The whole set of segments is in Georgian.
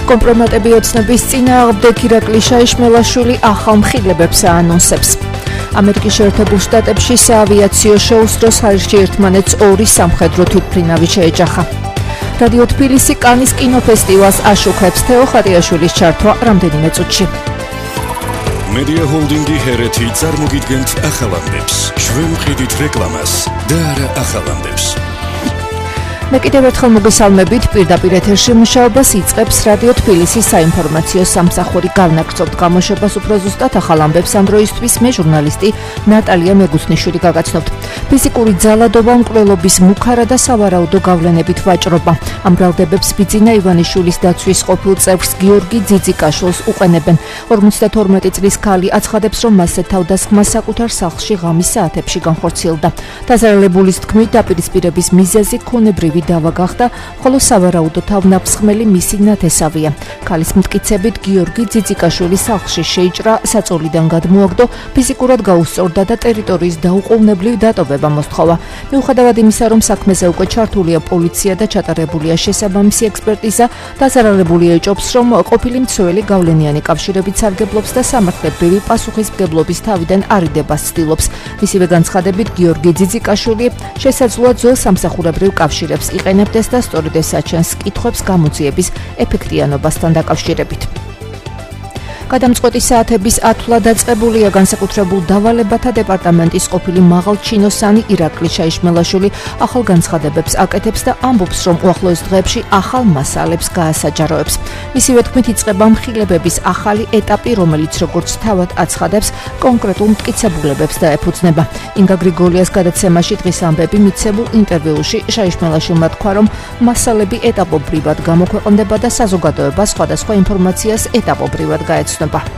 კომპრომატები ოცნების წინააღმდეგ ირაკლი შაიშმელაშვილი ახალ მხილებებს აანონსებს. ამერიკის შეერთებულ შტატებში საავიაციო შოუს დროს ჰაერში ერთმანეთს 2 სამხედრო თვითმფრინავი შეეჯახა. რადიო თბილისი კანის კინოფესტივალს აშუქებს თეო ხატიაშვილის ჩართვა რამდენიმე წუთში. მედია ჰოლდინგი ჰერეთი წარმოგიდგენთ ახალამდებს. ჩვენ ვყიდით რეკლამას და არა ახალამდებს. მე კიდევ ერთხელ მოგესალმებით, პირდაპირ ეთერში მუშაობას იწყებს რადიო თბილისის საინფორმაციო სამსახური. გავნაგრძობთ გამოშვებას უფრო ზუსტად ახალ ამბებს ამ დროისთვის მე ჟურნალისტი ნატალია მეგუსნიშვილი გაგაცნობთ. ფიზიკური ძალადობა, მკვლელობის მუქარა და სავარაუდო გავლენებით ვაჭრობა. ამ ბრალდებებს ბიძინა ივანიშვილის დაცვის ყოფილ წევრს გიორგი ძიძიკაშვილს უყენებენ. 52 წლის ქალი აცხადებს, რომ მასზე თავდასხმა საკუთარ სახლში ღამის საათებში განხორციელდა. დაზარალებულის თქმით, დაპირისპირების მიზეზი ქონებრივი დავა გახდა, ხოლო სავარაუდო თავნაფსხმელი მისი ნათესავია. ქალის მტკიცებით, გიორგი ძიძიკაშვილი სახლში შეიჭრა, საწოლიდან გადმოაგდო, ფიზიკურად გაუსწორდა და ტერიტორიის დაუყოვნებლივ დატოვება მოსთხოვა. მიუხედავად იმისა, რომ საქმეზე უკვე ჩართულია პოლიცია და ჩატარებულია შესაბამისი ექსპერტიზა, დაზარალებული ეჭობს, რომ ყოფილი მცველი გავლენიანი კავშირებით სარგებლობს და სამართლებრივი პასუხისმგებლობის თავიდან არიდებას ცდილობს. მისივე განცხადებით, გიორგი ძიძიკაშვილი შესაძლოა ძველ სამსახურებრივ კავშირებს იყენებდეს და სწორედ ეს აჩენს კითხვებს გამოძიების ეფექტიანობასთან დაკავშირებით. გადამწყვეტი საათების ათვლა დაწყებულია. განსაკუთრებულ დავალებათა დეპარტამენტის ყოფილი მაღალჩინოსანი ირაკლი შაიშმელაშვილი ახალ განცხადებებს აკეთებს და ამბობს, რომ უახლოეს დღეებში ახალ მასალებს გაასაჯაროებს. მისივე თქმით, იწყება მხილებების ახალი ეტაპი, რომელიც როგორც თავად აცხადებს, კონკრეტულ მტკიცებულებებს დაეფუძნება. ინგა გრიგოლიას გადაცემაში დღის ამბები მიცემულ ინტერვიუში შაიშმელაშვილმა თქვა, რომ მასალები ეტაპობრივად გამოქვეყნდება და საზოგადოება სხვადასხვა ინფორმაციას ეტაპობრივად გაეცნობა.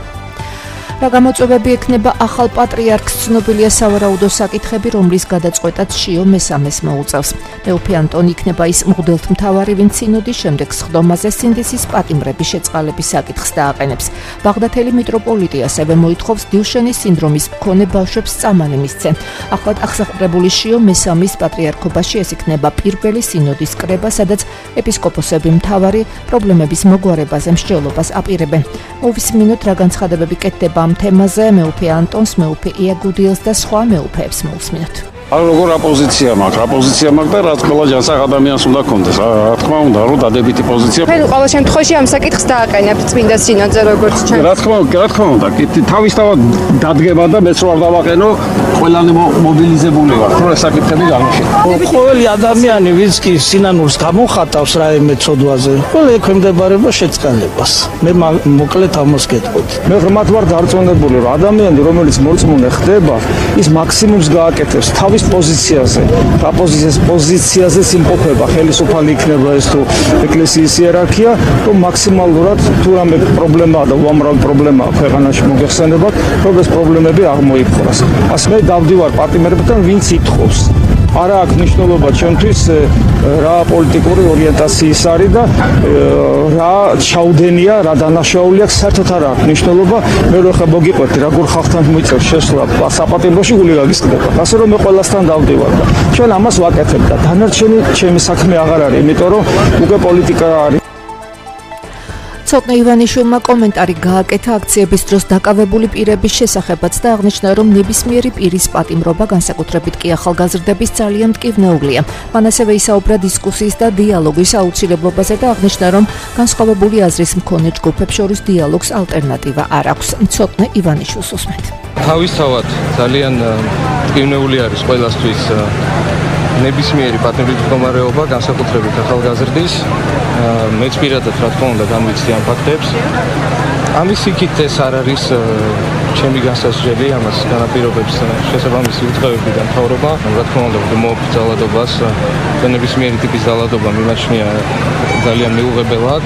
რა გამოწვევები ექნება ახალ პატრიარქს, ცნობილია სავარაუდო საკითხები, რომლის გადაწყვეტაც შიო მესამეს მოუწევს. მეუფე ანტონი იქნება ის მღვდელმთავარი, ვინც სინოდის შემდეგ სხდომაზე სინდისის პატიმრების შეწყალების საკითხს დააყენებს. ბაღდათელი მიტროპოლიტი ასევე მოითხოვს დილშენის სინდრომის მქონე ბავშვებს წამალი მისცენ. ახლად აღსაყრებული შიო მესამის პატრიარქობაში ეს იქნება პირველი სინოდის კრება, სადაც ეპისკოპოსები მთავარი პრობლემების მოგვარებაზე მსჯელობას აპირებენ. მოვისმინოთ, რა განცხადებები კეთდება ამ თემაზე, მეუფე ანტონს, მეუფე იაგუდიელს და სხვა მეუფეებს მოვისმინოთ. როგორ აპოზიცია მაქვს და რაც ყველა ჯანსაღ ადამიანს უნდა კონდეს. რა თქმა უნდა, რომ დადებითი პოზიცია. მე ყოველ შემთხვევაში ამ საკითხს დააყენებთ წმინდა სინოდზე როგორც ჩვენ. რა თქმა უნდა, თავისთავად დადგება და მეც ვარ დავაყენო, ყველანი მობილიზებული ვარ, რომ ეს საკითხები გამოშეკო. ყოველი ადამიანი, ვინც კი სინანულს გამოხატავს რაიმე ცოდვაზე, ყველა ექვემდებარება შეწყალებას. მე მოკლედ ამას გეტყვით. მე ღრმად ვარ დარწმუნებული, რომ ადამიანი, რომელიც მორწმუნე ხდება, ის მაქსიმუმს გააკეთებს თავის პოზიციაზე. რა პოზიციაზე იმყოფება, ხელისუფალი იქნება ეს თუ ეკლესიის იერარქია, რომ მაქსიმალურად თუ რამე პრობლემაა და უამრავი პრობლემაა ქვეყანაში მოგეხსენებათ, რომ ეს პრობლემები აღმოიფხვრას. ასე მე დავდივარ პატიმრებთან, ვინც ითხოვს. არა აქვს მნიშვნელობა ჩვენთვის რა პოლიტიკური ორიენტაციის არის და რა ჩაუდენია, რა დანაშაული აქვს, საერთოდ არ აქვს მნიშვნელობა. მე რო ხა მოგიყვეთ, როგორ ხალხთან მოიწევს შესვლა საპატიმროში გული გაგისკდება. ასე რომ მე ყველასთან დავდივარ და ჩვენ ამას ვაკეთებ და დანარჩენი ჩემი საქმე აღარ არის, იმიტომ რომ უკვე პოლიტიკა არის. ცოტნე ივანიშვილმა კომენტარი გააკეთა აქციების დროს დაკავებული პირების შესახებაც და აღნიშნა, რომ ნებისმიერი პირის პატიმრობა, განსაკუთრებით კი ახალგაზრდების ძალიან მტკივნეულია. მან ასევე ისაუბრა დისკუსიის და დიალოგის აუცილებლობაზე და აღნიშნა, რომ განსხვავებული აზრის მქონე ჯგუფებს შორის დიალოგს ალტერნატივა არ აქვს. ცოტნე ივანიშვილს უსმენთ. თავისთავად ძალიან მტკივნეული არის ყველასთვის ნებისმიერი პატიმრობის მდგომარეობა, განსაკუთრებით ახალგაზრდის. მეც პირადად რა თქმა უნდა გამვიცდი ამ ფაქტებს. ამის იქით ეს არ არის ჩემი განსაზღვრელი, ამას განაპირობებს შესაბამისი უწყებები და მთავრობა. რა თქმა უნდა, ვმოუღებ ძალადობას, ნებისმიერი ტიპის ძალადობა მიმაჩნია ძალიან მიუღებელად.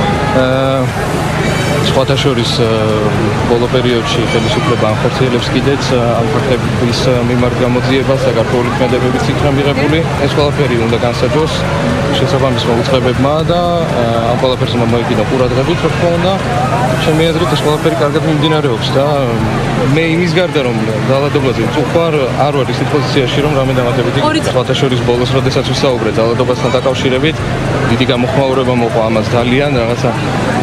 სხვათა შორის ბოლო პერიოდში ხელისუფლება ახორციელებს კიდეც ამ ფაქტების მიმართ გამოძიებას და გარკვეული ქმედებებიც იქნა მიღებული. ეს ყველაფერი უნდა განსაჯოს შესაბამის მოუწყებებმა და ამ ყველაფერს უნდა მოეკიდა ყურადღებით, რა თქმა უნდა. ჩემი აზრით ეს ყველაფერი კარგად მიმდინარეობს და მე იმის გარდა რომ ძალადობაზე წუხარ არ ვარ ისეთ პოზიციაში რომ რამე დამატებითი სხვათა შორის ბოლოს როდესაც ვისაუბრე ძალადობასთან დაკავშირებით დიდი გამოხმაურება მოყვა ამას ძალიან რაღაცა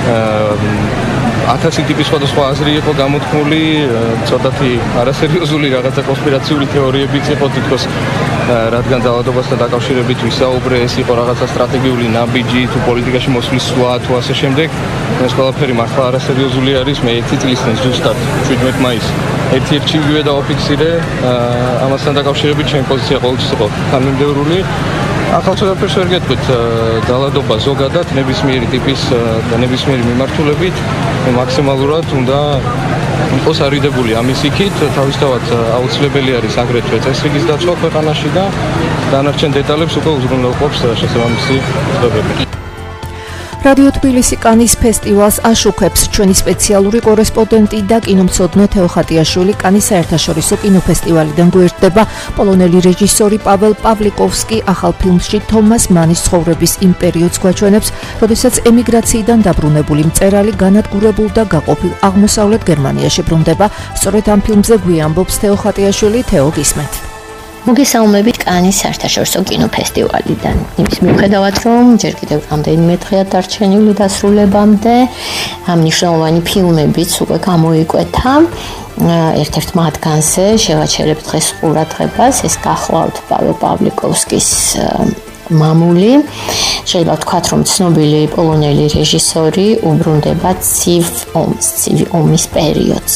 1000 ტიპის სხვადასხვა აზრი იყო გამოთქმული, ცოტათი არასერიოზული რაღაცა კონსპირაციული თეორიებიც იყო თითქოს რადგან ძალადობასთან დაკავშირებით ვისაუბრე, ეს იყო რაღაცა სტრატეგიული ნაბიჯი თუ პოლიტიკაში მოსვლის სვლა თუ ასე შემდეგ. ეს ყველაფერი მართლა არასერიოზული არის. მე 1 წლის წინ ზუსტად 17 მაისს ერთ-ერთი იგივე დავაფიქსირე, ამასთან დაკავშირებით ჩემი პოზიცია ყოველთვის იყო თანმიმდევრული. ახალ ყველაფერს ვერ გეტყვით, ძალადობა ზოგადად ნებისმიერი ტიპის და ნებისმიერი მიმართულებით მაქსიმალურად უნდა იყოს არიდებული ამის იქით, თავისთავად აუცილებელი არის აგრეთვე წესრიგის დაცვა ქვეყანაში და დანარჩენ დეტალებს უკვე უზრუნველყოფს შესაბამისი ცნობები. რადიო თბილისი კანის ფესტივალს აშუქებს ჩვენი სპეციალური კორესპონდენტი და კინომცოდნე თეო ხატიაშვილი. კანის საერთაშორისო კინოფესტივალიდან გვერდება პოლონელი რეჟისორი პაվել პავლიკოვსკი ახალ ფილმში თომას მანის ცხოვრების იმ პერიოდს გვაჩვენებს, როდესაც ემიგრაციიდან დაბრუნებული მწერალი განადგურებულ და გაყოფილ აღმოსავლეთ გერმანიაში ბრუნდება. სწორედ ამ ფილმზე გვიამბობს თეო ხატიაშვილი. თეო, გისმენთ. მოგესალმებით კანის საერთაშორისო კინოფესტივალიდან. იმის მიუხედავად, რომ ჯერ კიდევ რამდენიმე დღეა დარჩენილი დასრულებამდე, ამ მნიშვნელოვანი ფილმებიც უკვე გამოიკვეთა. ერთ-ერთ მათგანზე შევაჩერებთ დღეს ყურადღებას, ეს გახლავთ პაվել პავლიკოვსკის მამული. შეიძლება ვთქვათ, რომ ცნობილი პოლონელი რეჟისორი უბრუნდება ცივი ომის პერიოდს.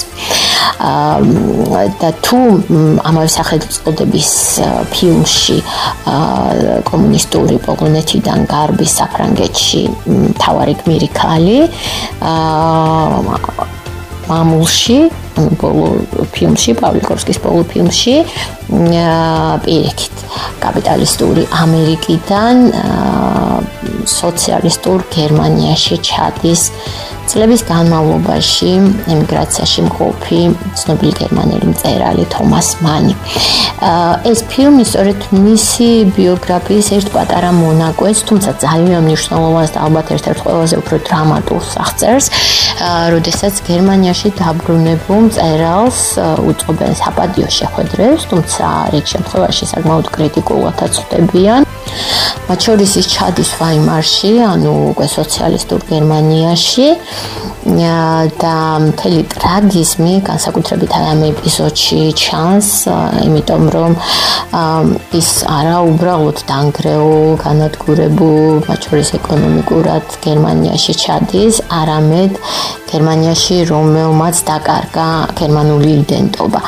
და თუ ამავე სახელწოდების ფილმში კომუნისტური პოლონეთიდან გარბის საფრანგეთში მთავარი გმირი ქალი მამულში ბოლო ფილმში პავლიკოვსკის ბოლო ფილმში პირიქით კაპიტალისტური ამერიკიდან სოციალისტურ გერმანიაში ჩადის წლების განმავლობაში ემიგრაციაში მყოფი ცნობილი გერმანელი მწერალი თომას მანი. ეს ფილმი სწორედ მისი ბიოგრაფიის ერთ პატარა მონაკვეთს, თუმცა ძალიან მნიშვნელოვანს და ალბათ ერთ-ერთ ყველაზე უფრო დრამატულს აღწერს, როდესაც გერმანიაში დაბრუნებულ მწერალს უწყობენ საპატიო შეხვედრებს, თუმცა რიგ შემთხვევაში საკმაოდ კრიტიკულადაც ხვდებიან. მათ შორის ის ჩადის ვაიმარში, ანუ უკვე სოციალისტურ გერმანიაში და მთელი ტრაგიზმი განსაკუთრებით ამ ეპიზოდში ჩანს, იმიტომ რომ ის არა უბრალოდ დანგრეულ, განადგურებულ, მათ შორის ეკონომიკურად გერმანიაში ჩადის, არამედ გერმანიაში რომელმაც დაკარგა გერმანული იდენტობა,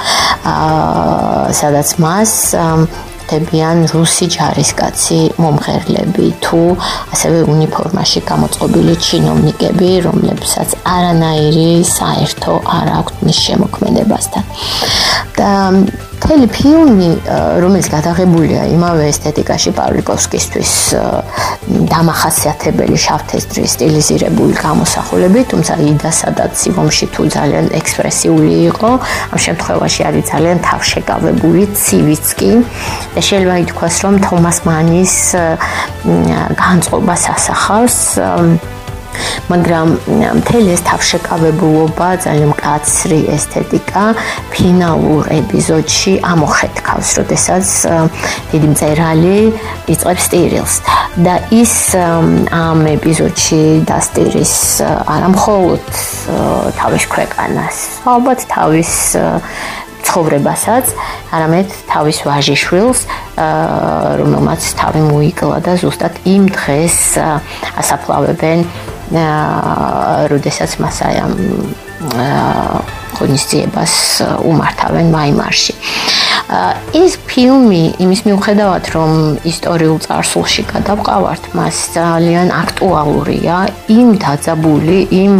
სადაც მას ხდებიან რუსი ჯარისკაცი მომღერლები თუ ასევე უნიფორმაში გამოწყობილი ჩინოვნიკები, რომლებსაც არანაირი საერთო არ აქვთ მის შემოქმედებასთან. და მთელი ფილმი, რომელიც გადაღებულია იმავე ესთეტიკაში პავლიკოვსკისთვის დამახასიათებელი შავთესტრის სტილიზირებული გამოსახულებით, თუმცა იდასადაც სიღომში თუ ძალიან ექსპრესიული იყო, ამ შემთხვევაში არის ძალიან თავშეკავებული, ცივიც კი და შეიძლება ითქვას, რომ თომას მანის განწყობას ასახავს, მაგრამ მთელი ეს თავშეკავებულობა, ძალიან მკაცრი ესთეტიკა ფინალურ ეპიზოდში ამოხეთქავს, როდესაც დიდი მწერალი იწყებს სტირილს და ის ამ ეპიზოდში დასტირის არა მხოლოდ თავის ქვეყანას, ალბათ თავის ცხოვრებასაც, არამედ თავის ვაჟიშვილს, რომელმაც თავი მოიკლა და ზუსტად იმ დღეს ასაფლავებენ, როდესაც მას ამ ღონისძიებას უმართავენ ვაიმარში. ეს ფილმი იმის მიუხედავად, რომ ისტორიულ წარსულში გადავყავართ, მას ძალიან აქტუალურია, იმ დაძაბული, იმ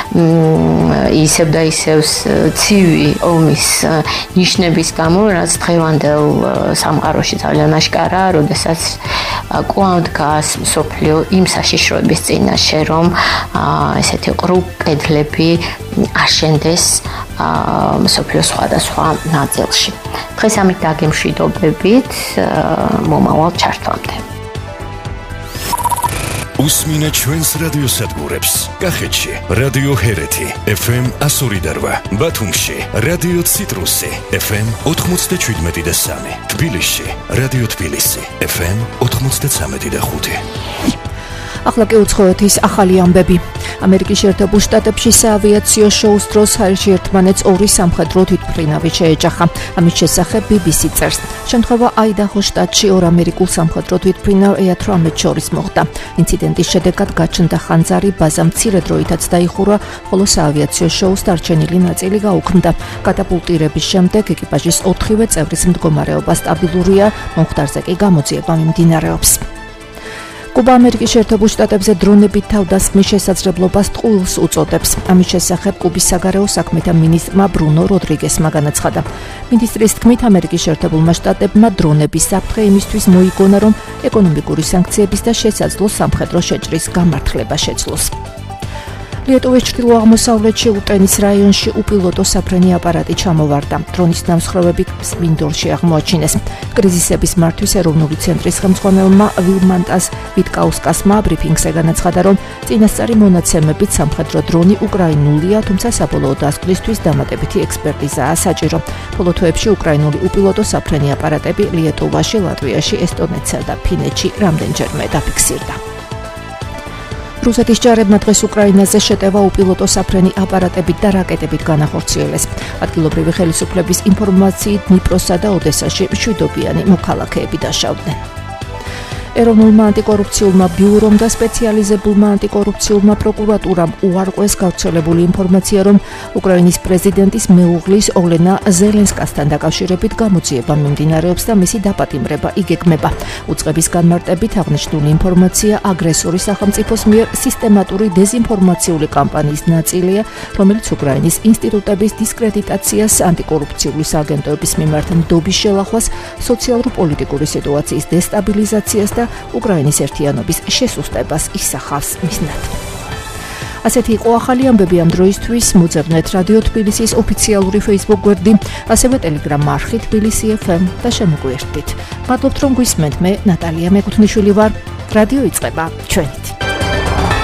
ისევ და ისევ ცივი ომის ნიშნების გამო, რაც დღევანდელ სამყაროში ძალიან აშკარაა, როდესაც კვლავ დგას მსოფლიო იმ საშიშროების წინაშე, რომ ესეთი ყრუ კედლები აშენდეს მსოფლიოს სხვადასხვა ნაწილში. დღეს ამით დაგემშვიდობებით, მომავალ ჩართვამდე. უსმინეთ ჩვენს რადიოსადგურებს. კახეთში რადიო ჰერეთი FM 102.8, ბათუმში რადიო ციტრუსი FM 97.3, თბილისში რადიო თბილისი FM 93.5. ახლა კი უცხოეთის ახალი ამბები. ამერიკის შეერთებულ შტატებში საავიაციო შოუს დროს ჰაერში ერთმანეთს ორი სამხედრო თვითმფრინავი შეეჯახა. ამის შესახებ BBC წერს. შემთხვევა აიდაჰოს შტატში ორ ამერიკულ სამხედრო თვითმფრინავ EA-18 შორის მოხდა. ინციდენტის შედეგად გაჩნდა ხანძარი, ბაზა მცირე დროითაც დაიხურა, ხოლო საავიაციო შოუს დარჩენილი ნაწილი გაუქმდა. კატაპულტირების შემდეგ ეკიპაჟის 4-ვე წევრის მდგომარეობა სტაბილურია, მომხდარზე კი გამოძიება მიმდინარეობს. კუბა ამერიკის შეერთებულ შტატებზე დრონებით თავდასხმის შესაძლებლობას ტყუილს უწოდებს. ამის შესახებ კუბის საგარეო საქმეთა მინისტრმა ბრუნო როდრიგესმა განაცხადა. მინისტრის თქმით, ამერიკის შეერთებულმა შტატებმა დრონების საფრთხე იმისთვის მოიგონა, რომ ეკონომიკური სანქციების და შესაძლო სამხედრო შეჭრის გამართლება შეძლოს. ლიეტუვის ჩრდილო-აღმოსავლეთში უტენის რაიონში უპილოტო საფრენი აპარატი ჩამოვარდა. დრონის დამსხვრევები სმინდორში აღმოაჩინეს. კრიზისების მართვის ეროვნული ცენტრის ხელმძღვანელმა ვილმანტას ვიტკაუსკასმა ბრიფინგზე განაცხადა, რომ წინასწარი მონაცემებით სამხედრო დრონი უკრაინულია, თუმცა საბოლოო დასკვნისთვის დამატებითი ექსპერტიზაა საჭირო. ბოლო თვეებში უკრაინული უპილოტო საფრენი აპარატები ლიეტუვაში, ლატვიაში, ესტონეთსა და ფინეთში რამდენჯერმე დაფიქსირდა. რუსეთის ჯარებმა დღეს უკრაინაზე შეტევა უპილოტო საფრენი აპარატებით და რაკეტებით განახორციელეს. ადგილობრივი ხელისუფლების ინფორმაციით დნიპროსა და ოდესაში მშვიდობიანი მოქალაქეები დაშავდნენ. ეროვნულმა ანტიკორუფციულმა ბიურომ და სპეციალიზებულმა ანტიკორუფციულმა პროკურატურამ უარყვეს გავრცელებული ინფორმაცია, რომ უკრაინის პრეზიდენტის მეუღლის ოლენა ზელენსკასთან დაკავშირებით გამოძიება მიმდინარეობს და მისი დაპატიმრება იგეგმება. უწყების განმარტებით აღნიშნული ინფორმაცია აგრესორის სახელმწიფოს მიერ სისტემატური დეზინფორმაციული კამპანიის ნაწილია, რომელიც უკრაინის ინსტიტუტების დისკრედიტაციას, ანტიკორუფციული სააგენტოების მიმართ ნდობის შელახვას, სოციალურ-პოლიტიკური სიტუაციის დესტაბილიზაციას და უკრაინის ერთიანობის შესუსტებას ისახავს მიზნად. ასეთი იყო ახალი ამბები ამ დროისთვის. მოძებნეთ რადიო თბილისის ოფიციალური Facebook გვერდი, ასევე Telegram არხი თბილისი FM და შემოგვიერთდით. მადლობთ რომ გვისმენთ. მე ნატალია მეკუთვნიშვილი ვარ. რადიო იწყება ჩვენით.